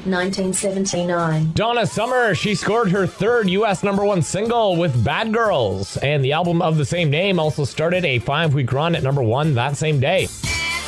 1979. Donna Summer, she scored her third U.S. #1 single with Bad Girls, and the album of the same name also started a 5-week run at #1 that same day.